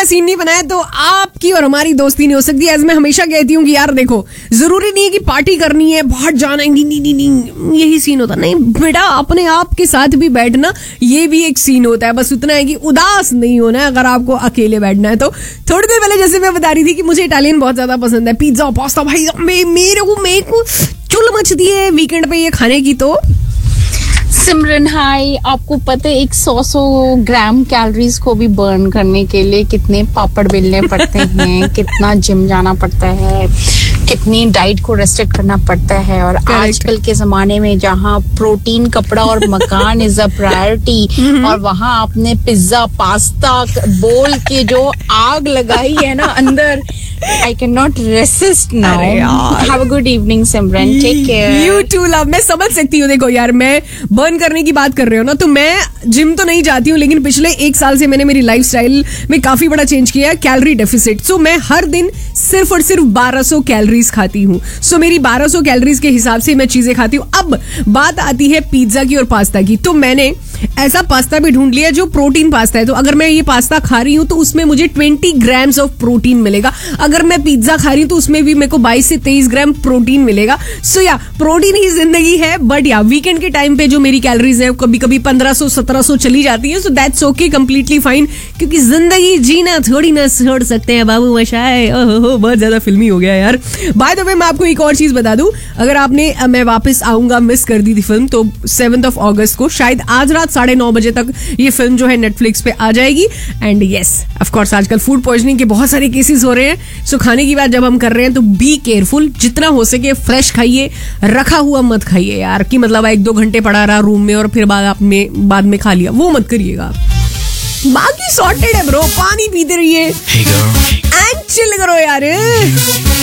Scene नहीं बनाया तो आपकी और हमारी दोस्ती नहीं हो सकती। एज मैं हमेशा कहती हूँ कि यार देखो, जरूरी नहीं है कि पार्टी करनी है, बाहर जाना है, नहीं यही सीन होता नहीं बेटा। अपने आप के साथ भी बैठना ये भी एक सीन होता है। बस उतना है कि उदास नहीं होना है अगर आपको अकेले बैठना है तो। थोड़ी देर पहले जैसे मैं बता रही थी कि मुझे इटालियन बहुत ज्यादा पसंद है, पिज्जा पास्ता। भाई मेरे को चुल मचती है वीकेंड पे ये खाने की। तो सिमरन हाय, आपको पता है 100 ग्राम कैलोरीज को भी बर्न करने के लिए कितने पापड़ बेलने पड़ते हैं, कितना जिम जाना पड़ता है, कितनी डाइट को रेस्ट्रिक्ट करना पड़ता है। और आजकल के जमाने में जहाँ प्रोटीन, कपड़ा और मकान इज अ प्रायोरिटी, और वहाँ आपने पिज्जा पास्ता बोल के जो आग लगाई है ना अंदर, I can not resist now. Have a good evening Simran, take care. You to love. मैं समझ सकती हूँ। देखो यार, मैं बर्न करने की बात कर रहे हो ना, तो मैं जिम तो नहीं जाती हूँ, लेकिन पिछले 1 साल से मैंने मेरी लाइफस्टाइल में काफी बड़ा चेंज किया है, कैलोरी डेफिसिट। सो मैं हर दिन सिर्फ और सिर्फ 1200 कैलोरीज खाती हूँ। सो मेरी 1200 कैलोरीज के हिसाब से मैं चीजें खाती हूँ। अब बात आती है पिज्जा की और पास्ता की। तो मैंने ऐसा पास्ता भी ढूंढ लिया जो प्रोटीन पास्ता है। तो अगर मैं ये पास्ता खा रही हूँ तो उसमें मुझे 20 ग्राम्स ऑफ प्रोटीन मिलेगा। अगर मैं पिज्जा खा रही हूँ तो उसमें भी मेरे को 22 से 23 ग्राम प्रोटीन मिलेगा। सो या प्रोटीन ही जिंदगी है। बट या वीकेंड के टाइम पे जो मेरी कैलोरीज है कभी कभी 1500-1700 चली जाती है। So that's okay, completely fine, क्योंकि जिंदगी जीना थोड़ी ना छोड़ सकते हैं बाबू मशाए। ओहो, बहुत ज्यादा फिल्मी हो गया यार। बाय द वे, मैं आपको एक और चीज बता दूं, अगर आपने मैं वापस आऊंगा मिस कर दी थी फिल्म, तो 7 अगस्त को शायद आज रात 9:30 बजे तक ये फिल्म जो है नेटफ्लिक्स पे आ जाएगी। एंड यस, ऑफ कोर्स आजकल फूड पॉइजनिंग के बहुत सारे केसेस हो रहे हैं। सो खाने की बात जब हम कर रहे हैं तो बी केयरफुल, जितना हो सके फ्रेश खाइए, रखा हुआ मत खाइए यार, कि मतलब 1-2 घंटे पड़ा रहा रूम में और फिर बाद में खा लिया, वो मत करिएगा। बाकी सॉर्टेड है ब्रो, पानी पीते रहिए एंड चिल करो यार।